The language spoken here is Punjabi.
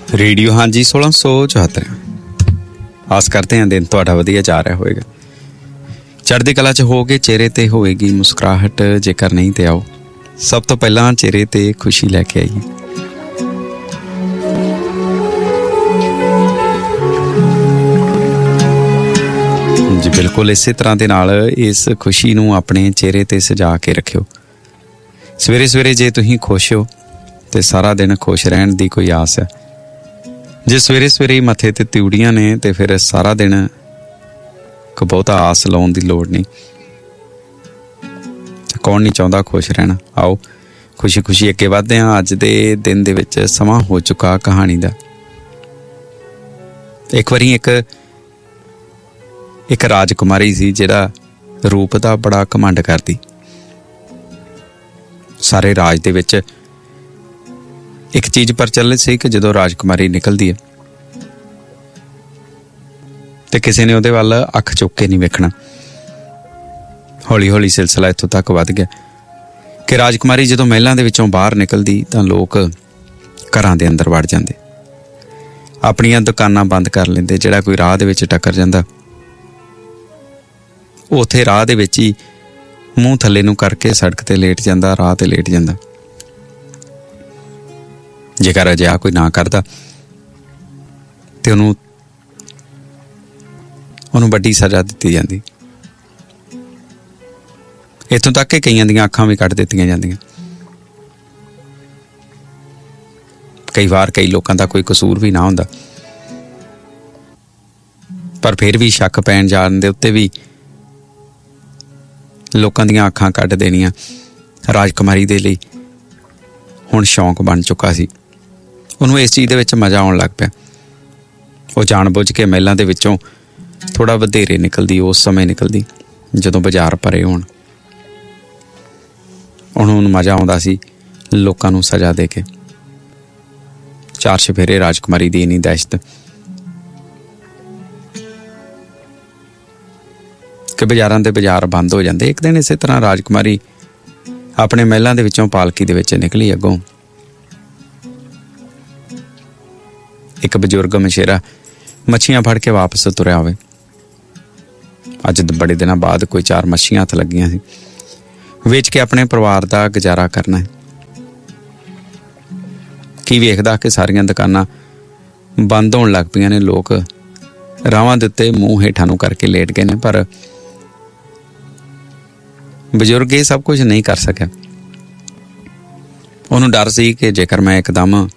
ਰੇਡੀਓ ਹਾਂਜੀ 1674। ਆਸ ਕਰਦੇ ਹਾਂ ਦਿਨ ਤੁਹਾਡਾ ਵਧੀਆ ਜਾ ਰਿਹਾ ਹੋਵੇਗਾ, ਚੜ੍ਹਦੀ ਕਲਾ 'ਚ ਹੋਗੇ, ਚਿਹਰੇ ਤੇ ਹੋਵੇਗੀ ਮੁਸਕਰਾਹਟ। ਜੇਕਰ ਨਹੀਂ ਤੇ ਆਓ ਸਭ ਤੋਂ ਪਹਿਲਾਂ ਚਿਹਰੇ ਤੇ ਖੁਸ਼ੀ ਲੈ ਕੇ ਆਈਏ। ਜੀ ਬਿਲਕੁਲ ਇਸੇ ਤਰ੍ਹਾਂ ਦੇ ਨਾਲ ਇਸ ਖੁਸ਼ੀ ਨੂੰ ਆਪਣੇ ਚਿਹਰੇ ਤੇ ਸਜਾ ਕੇ ਰੱਖਿਓ। ਸਵੇਰੇ ਸਵੇਰੇ ਜੇ ਤੁਸੀਂ ਖੁਸ਼ ਹੋ ਤੇ ਸਾਰਾ ਦਿਨ ਖੁਸ਼ ਰਹਿਣ ਦੀ ਕੋਈ ਆਸ ਹੈ। ਜੇ ਸਵੇਰੇ ਸਵੇਰੇ ਹੀ ਮੱਥੇ ਤੇ ਤਿਉੜੀਆਂ ਨੇ ਤੇ ਫਿਰ ਸਾਰਾ ਦਿਨ ਕੋਈ ਬਹੁਤਾ ਆਸ ਲਾਉਣ ਦੀ ਲੋੜ ਨਹੀਂ। ਕੌਣ ਨਹੀਂ ਚਾਹੁੰਦਾ ਖੁਸ਼ ਰਹਿਣਾ। ਆਓ ਖੁਸ਼ੀ ਖੁਸ਼ੀ ਅੱਗੇ ਵੱਧਦੇ ਹਾਂ। ਅੱਜ ਦੇ ਦਿਨ ਦੇ ਵਿੱਚ ਸਮਾਂ ਹੋ ਚੁੱਕਾ ਕਹਾਣੀ ਦਾ। ਇੱਕ ਵਾਰੀ ਇੱਕ ਰਾਜਕੁਮਾਰੀ ਸੀ ਜਿਹੜਾ ਰੂਪ ਦਾ ਬੜਾ ਘਮੰਡ ਕਰਦੀ। ਸਾਰੇ ਰਾਜ ਦੇ ਵਿੱਚ ਇੱਕ ਚੀਜ਼ ਪ੍ਰਚਲਿਤ ਸੀ ਕਿ ਜਦੋਂ ਰਾਜਕੁਮਾਰੀ ਨਿਕਲਦੀ ਹੈ ਤੇ ਕਿਸੇ ਨੇ ਉਹਦੇ ਵੱਲ ਅੱਖ ਚੁੱਕ ਕੇ ਨਹੀਂ ਵੇਖਣਾ। ਹੌਲੀ ਹੌਲੀ ਸਿਲਸਿਲਾ ਇੱਥੋਂ ਤੱਕ ਵੱਧ ਗਿਆ ਕਿ ਰਾਜਕੁਮਾਰੀ ਜਦੋਂ ਮਹਿਲਾਂ ਦੇ ਵਿੱਚੋਂ ਬਾਹਰ ਨਿਕਲਦੀ ਤਾਂ ਲੋਕ ਘਰਾਂ ਦੇ ਅੰਦਰ ਵੜ ਜਾਂਦੇ, ਆਪਣੀਆਂ ਦੁਕਾਨਾਂ ਬੰਦ ਕਰ ਲੈਂਦੇ। ਜਿਹੜਾ ਕੋਈ ਰਾਹ ਦੇ ਵਿੱਚ ਟੱਕਰ ਜਾਂਦਾ ਉਹ ਉੱਥੇ ਰਾਹ ਦੇ ਵਿੱਚ ਹੀ ਮੂੰਹ ਥੱਲੇ ਨੂੰ ਕਰਕੇ ਸੜਕ ਤੇ ਲੇਟ ਜਾਂਦਾ, ਰਾਹ ਤੇ ਲੇਟ ਜਾਂਦਾ। ਜੇਕਰ ਅਜਿਹਾ ਕੋਈ ਨਾ ਕਰਦਾ ਤੇ ਉਹਨੂੰ ਵੱਡੀ ਸਜ਼ਾ ਦਿੱਤੀ ਜਾਂਦੀ। ਇੱਥੋਂ ਤੱਕ ਕਿ ਕਈਆਂ ਦੀਆਂ ਅੱਖਾਂ ਵੀ ਕੱਢ ਦਿੱਤੀਆਂ ਜਾਂਦੀਆਂ। ਕਈ ਵਾਰ ਕਈ ਲੋਕਾਂ ਦਾ ਕੋਈ ਕਸੂਰ ਵੀ ਨਾ ਹੁੰਦਾ, ਪਰ ਫਿਰ ਵੀ ਸ਼ੱਕ ਪੈਣ ਜਾਣ ਦੇ ਉੱਤੇ ਵੀ ਲੋਕਾਂ ਦੀਆਂ ਅੱਖਾਂ ਕੱਢ ਦੇਣੀਆਂ ਰਾਜਕੁਮਾਰੀ ਦੇ ਲਈ ਹੁਣ ਸ਼ੌਂਕ ਬਣ ਚੁੱਕਾ ਸੀ। ਉਹਨੂੰ ਇਸ ਚੀਜ਼ ਦੇ ਵਿੱਚ ਮਜ਼ਾ ਆਉਣ ਲੱਗ ਪਿਆ। ਉਹ ਜਾਣ ਬੁੱਝ ਕੇ ਮਹਿਲਾਂ ਦੇ ਵਿੱਚੋਂ ਥੋੜ੍ਹਾ ਵਧੇਰੇ ਨਿਕਲਦੀ, ਉਸ ਸਮੇਂ ਨਿਕਲਦੀ ਜਦੋਂ ਬਾਜ਼ਾਰ ਭਰੇ ਹੋਣ। ਉਹਨੂੰ ਮਜ਼ਾ ਆਉਂਦਾ ਸੀ ਲੋਕਾਂ ਨੂੰ ਸਜ਼ਾ ਦੇ ਕੇ। ਚਾਰ ਚੁਫੇਰੇ ਰਾਜਕੁਮਾਰੀ ਦੀ ਇੰਨੀ ਦਹਿਸ਼ਤ ਕਿ ਬਾਜ਼ਾਰਾਂ ਦੇ ਬਾਜ਼ਾਰ ਬੰਦ ਹੋ ਜਾਂਦੇ। ਇੱਕ ਦਿਨ ਇਸੇ ਤਰ੍ਹਾਂ ਰਾਜਕੁਮਾਰੀ ਆਪਣੇ ਮਹਿਲਾਂ ਦੇ ਵਿੱਚੋਂ ਪਾਲਕੀ ਦੇ ਵਿੱਚ ਨਿਕਲੀ। ਅੱਗੋਂ ਇੱਕ ਬਜ਼ੁਰਗ ਮਛੇਰਾ ਮੱਛੀਆਂ ਫੜ ਕੇ ਵਾਪਸ ਤੁਰਿਆ ਹੋਵੇ। ਅੱਜ ਬੜੇ ਦਿਨਾਂ ਬਾਅਦ ਕੋਈ 4 ਮੱਛੀਆਂ ਹੱਥ ਲੱਗੀਆਂ ਸੀ। ਵੇਚ ਕੇ ਆਪਣੇ ਪਰਿਵਾਰ ਦਾ ਗੁਜ਼ਾਰਾ ਕਰਨਾ ਹੈ। ਕੀ ਵੇਖਦਾ ਕਿ ਸਾਰੀਆਂ ਦੁਕਾਨਾਂ ਬੰਦ ਹੋਣ ਲੱਗ ਪਈਆਂ ਨੇ। ਲੋਕ ਰਾਹਾਂ ਦੇ ਉੱਤੇ ਮੂੰਹ ਹੇਠਾਂ ਨੂੰ ਕਰਕੇ ਲੇਟ ਗਏ ਨੇ, ਪਰ ਬਜ਼ੁਰਗ ਇਹ ਸਭ ਕੁਝ ਨਹੀਂ ਕਰ ਸਕਿਆ। ਉਹਨੂੰ ਡਰ ਸੀ ਕਿ ਜੇਕਰ ਮੈਂ ਇੱਕਦਮ